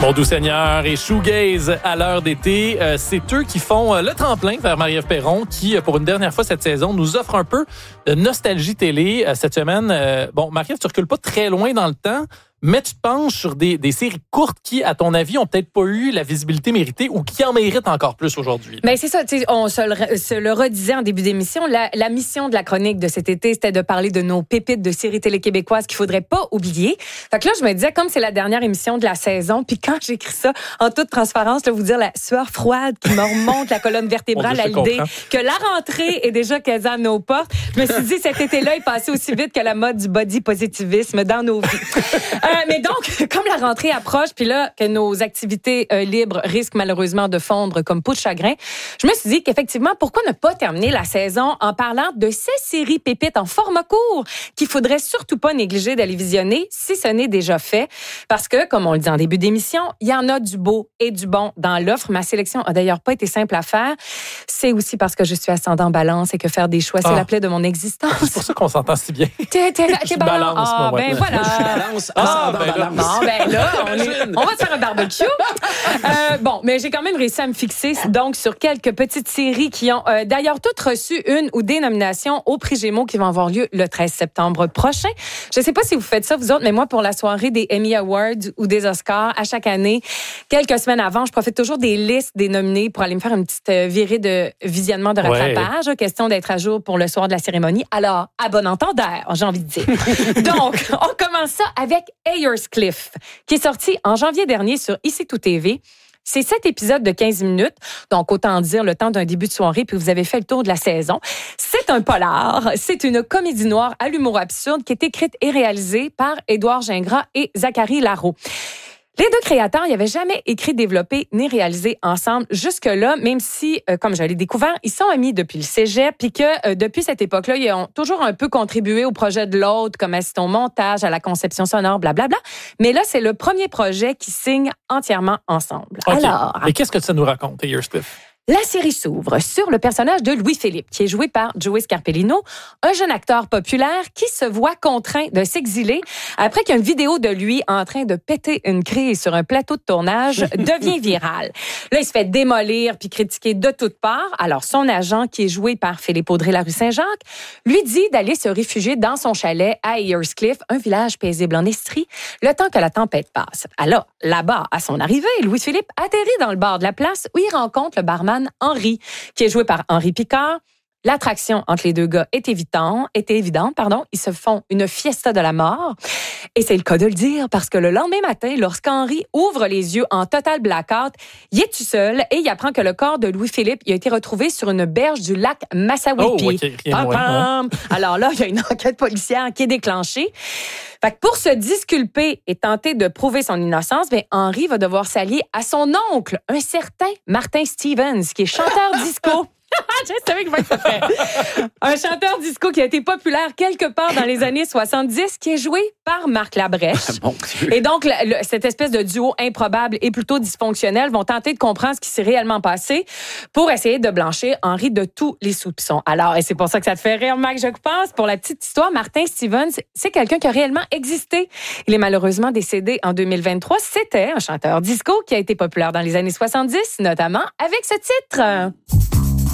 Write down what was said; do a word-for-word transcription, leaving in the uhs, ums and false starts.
Mon doux Seigneur et Shoegaze à l'heure d'été, euh, c'est eux qui font euh, le tremplin vers Marie-Ève Perron qui, euh, pour une dernière fois cette saison, nous offre un peu de nostalgie télé. Euh, cette semaine, euh, bon, Marie-Ève, tu recules pas très loin dans le temps, mais tu te penches sur des, des séries courtes qui, à ton avis, ont peut-être pas eu la visibilité méritée ou qui en méritent encore plus aujourd'hui. Ben c'est ça, on se le, se le redisait en début d'émission. La, la mission de la chronique de cet été, c'était de parler de nos pépites de séries télé québécoises qu'il faudrait pas oublier. Fait que là, je me disais, comme c'est la dernière émission de la saison, puis quand j'écris ça, en toute transparence, là, vous dire la sueur froide qui me remonte la colonne vertébrale à l'idée que la rentrée est déjà quasi à nos portes. Je me suis dit, cet été-là est passé aussi vite que la mode du body positivisme dans nos vies. euh, mais donc, comme la rentrée approche, puis là, que nos activités euh, libres risquent malheureusement de fondre comme peau de chagrin, je me suis dit qu'effectivement, pourquoi ne pas terminer la saison en parlant de ces séries pépites en format court qu'il faudrait surtout pas négliger d'aller visionner si ce n'est déjà fait. Parce que, comme on le dit en début d'émission, il y en a du beau et du bon dans l'offre. Ma sélection a d'ailleurs pas été simple à faire. C'est aussi parce que je suis ascendant balance et que faire des choix, c'est ah. la plaie de mon existence. C'est pour ça qu'on s'entend si bien. T'es, t'es, t'es balance. balance Ah, moi, ben ouais. voilà. balance, ah, ben là, bon, ben là, on, est, on va se faire un barbecue. Euh, bon, mais j'ai quand même réussi à me fixer donc sur quelques petites séries qui ont euh, d'ailleurs toutes reçu une ou des nominations au Prix Gémeaux qui vont avoir lieu le treize septembre prochain. Je sais pas si vous faites ça, vous autres, mais moi, pour la soirée des Emmy Awards ou des Oscars, à chaque année, quelques semaines avant, je profite toujours des listes des nominés pour aller me faire une petite virée de visionnement de rattrapage. Ouais. Question d'être à jour pour le soir de la cérémonie. Alors, à bon entendeur, j'ai envie de dire. Donc, on commence ça avec Ayers Cliff, qui est sorti en janvier dernier sur Ici Tout T V. C'est sept épisodes de quinze minutes, donc autant dire le temps d'un début de soirée, puis vous avez fait le tour de la saison. C'est un polar, c'est une comédie noire à l'humour absurde qui est écrite et réalisée par Édouard Gingras et Zachary Larreau. Les deux créateurs, ils n'avaient jamais écrit, développé ni réalisé ensemble jusque-là, même si, euh, comme je l'ai découvert, ils sont amis depuis le cégep, puis que euh, depuis cette époque-là, ils ont toujours un peu contribué au projet de l'autre, comme assistant au montage, à la conception sonore, blablabla. Mais là, c'est le premier projet qui signe entièrement ensemble. Okay. Alors, mais qu'est-ce que ça nous raconte, Ayers Cliff? La série s'ouvre sur le personnage de Louis-Philippe, qui est joué par Joey Scarpellino, un jeune acteur populaire qui se voit contraint de s'exiler après qu'une vidéo de lui en train de péter une crise sur un plateau de tournage devient virale. Là, il se fait démolir puis critiquer de toutes parts. Alors, son agent, qui est joué par Philippe Audrey-Larue Saint-Jacques, lui dit d'aller se réfugier dans son chalet à Ayers Cliff, un village paisible en Estrie, le temps que la tempête passe. Alors, là-bas, à son arrivée, Louis-Philippe atterrit dans le bar de la place où il rencontre le barman Henri, qui est joué par Henri Picard. L'attraction entre les deux gars est évidente, est évidente, pardon. Ils se font une fiesta de la mort. Et c'est le cas de le dire, parce que le lendemain matin, lorsqu'Henri ouvre les yeux en total blackout, il est tout seul et il apprend que le corps de Louis-Philippe il a été retrouvé sur une berge du lac Massawippi. Oh, okay. Pam, pam. Alors là, il y a une enquête policière qui est déclenchée. Fait que pour se disculper et tenter de prouver son innocence, ben Henri va devoir s'allier à son oncle, un certain Martin Stevens, qui est chanteur disco. Je savais que ça fait. Un chanteur disco qui a été populaire quelque part dans les années soixante-dix, qui est joué par Marc Labrèche. Bon Dieu. Et donc, le, le, cette espèce de duo improbable et plutôt dysfonctionnel vont tenter de comprendre ce qui s'est réellement passé pour essayer de blanchir Henri de tous les soupçons. Alors, et c'est pour ça que ça te fait rire, Mac, je pense. Pour la petite histoire, Martin Stevens, c'est quelqu'un qui a réellement existé. Il est malheureusement décédé en deux mille vingt-trois. C'était un chanteur disco qui a été populaire dans les années soixante-dix, notamment avec ce titre.